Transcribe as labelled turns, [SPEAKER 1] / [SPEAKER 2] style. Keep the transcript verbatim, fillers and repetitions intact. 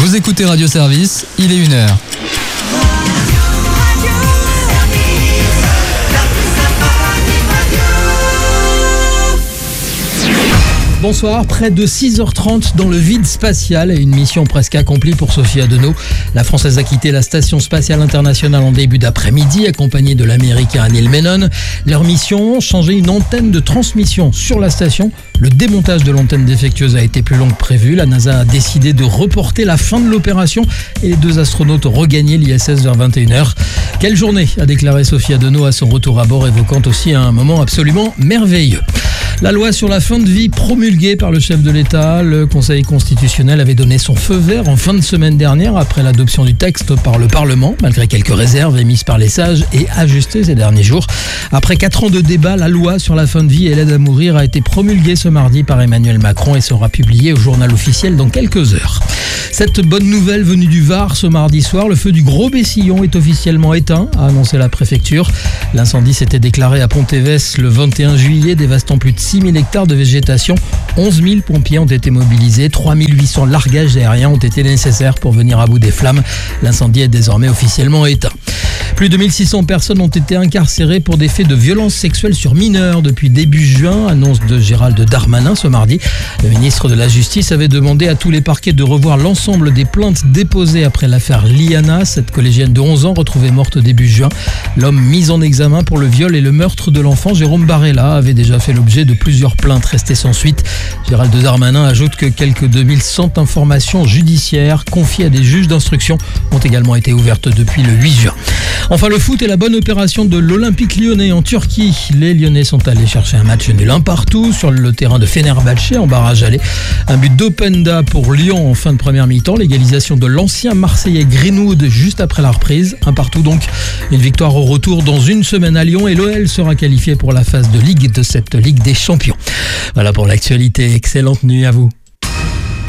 [SPEAKER 1] Vous écoutez Radio Service, il est une heure. Bonsoir, près de six heures trente dans le vide spatial et une mission presque accomplie pour Sophie Adenau. La Française a quitté la Station Spatiale Internationale en début d'après-midi, accompagnée de l'Américain Neil Menon. Leur mission, changer une antenne de transmission sur la station. Le démontage de l'antenne défectueuse a été plus long que prévu. La NASA a décidé de reporter la fin de l'opération et les deux astronautes ont regagné l'I S S vers vingt et une heures. Quelle journée, a déclaré Sophie Adenau à son retour à bord, évoquant aussi un moment absolument merveilleux. La loi sur la fin de vie promulguée par le chef de l'État, le Conseil constitutionnel avait donné son feu vert en fin de semaine dernière après l'adoption du texte par le Parlement, malgré quelques réserves émises par les sages et ajustées ces derniers jours. Après quatre ans de débat, la loi sur la fin de vie et l'aide à mourir a été promulguée ce mardi par Emmanuel Macron et sera publiée au journal officiel dans quelques heures. Cette bonne nouvelle venue du Var ce mardi soir, le feu du Gros Bessillon est officiellement éteint, a annoncé la préfecture. L'incendie s'était déclaré à Pontévès le vingt et un juillet, dévastant plus de six mille hectares de végétation. onze mille pompiers ont été mobilisés, trois mille huit cents largages aériens ont été nécessaires pour venir à bout des flammes. L'incendie est désormais officiellement éteint. Plus de mille six cents personnes ont été incarcérées pour des faits de violences sexuelles sur mineurs depuis début juin, annonce de Gérald Darmanin ce mardi. Le ministre de la Justice avait demandé à tous les parquets de revoir l'ensemble des plaintes déposées après l'affaire Liana, cette collégienne de onze ans retrouvée morte début juin. L'homme mis en examen pour le viol et le meurtre de l'enfant, Jérôme Barella, avait déjà fait l'objet de plusieurs plaintes restées sans suite. Gérald Darmanin ajoute que quelques deux mille cent informations judiciaires confiées à des juges d'instruction ont également été ouvertes depuis le huit juin. Enfin, le foot et la bonne opération de l'Olympique lyonnais en Turquie. Les Lyonnais sont allés chercher un match nul un partout sur le terrain de Fenerbahçe en barrage aller. Un but d'Openda pour Lyon en fin de première mi-temps. L'égalisation de l'ancien Marseillais Greenwood juste après la reprise. Un partout donc. Une victoire au retour dans une semaine à Lyon et l'O L sera qualifié pour la phase de Ligue de cette Ligue des Champions. Voilà pour l'actualité. Excellente nuit à vous.